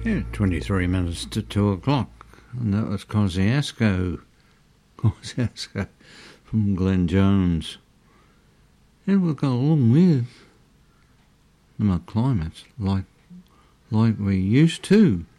Yeah, 23 minutes to 2 o'clock. And that was Kosciuszko from Glenn Jones. And we'll go along with my climates like we used to.